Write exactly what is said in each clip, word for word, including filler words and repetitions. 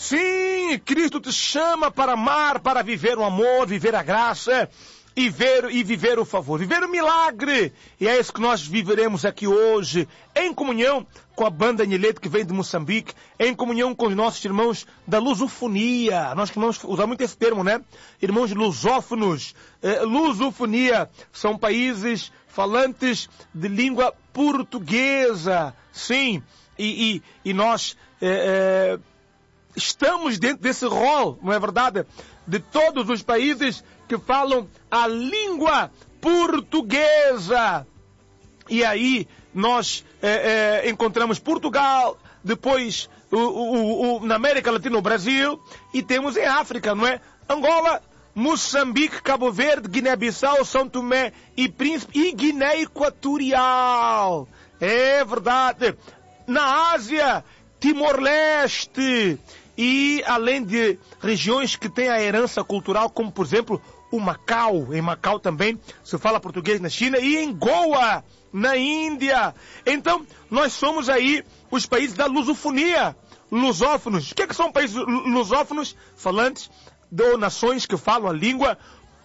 Sim, Cristo te chama para amar, para viver o amor, viver a graça e, ver, e viver o favor, viver o milagre. E é isso que nós viveremos aqui hoje, em comunhão com a banda Nhelete que vem de Moçambique, em comunhão com os nossos irmãos da lusofonia. Nós que vamos usar muito esse termo, né? Irmãos lusófonos. Eh, lusofonia são países falantes de língua portuguesa. Sim, e, e, e nós... Eh, eh, estamos dentro desse rol, não é verdade? De todos os países que falam a língua portuguesa. E aí nós é, é, encontramos Portugal, depois o, o, o, na América Latina o Brasil, e temos em África, não é? Angola, Moçambique, Cabo Verde, Guiné-Bissau, São Tomé e Príncipe e Guiné Equatorial. É verdade. Na Ásia, Timor-Leste. E além de regiões que têm a herança cultural, como por exemplo o Macau, em Macau também se fala português na China, e em Goa, na Índia. Então, nós somos aí os países da lusofonia, lusófonos. O que, é que são países lusófonos? Falantes de nações que falam a língua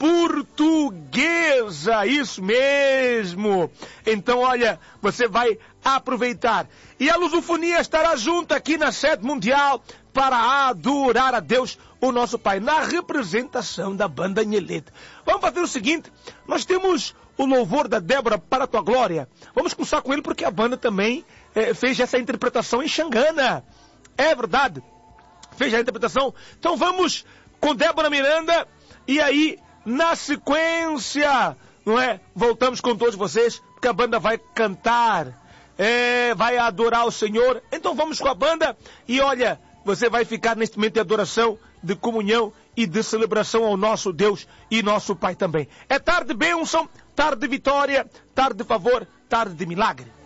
portuguesa, isso mesmo. Então, olha, você vai aproveitar. E a lusofonia estará junto aqui na sede mundial para adorar a Deus, o nosso Pai, na representação da banda Nhelete. Vamos fazer o seguinte, nós temos o louvor da Débora para a tua glória. Vamos começar com ele porque a banda também eh, fez essa interpretação em Xangana. É verdade, fez a interpretação. Então vamos com Débora Miranda e aí, na sequência, não é? Voltamos com todos vocês, porque a banda vai cantar, é, vai adorar o Senhor. Então vamos com a banda e olha, você vai ficar neste momento de adoração, de comunhão e de celebração ao nosso Deus e nosso Pai também. É tarde de bênção, tarde de vitória, tarde de favor, tarde de milagre.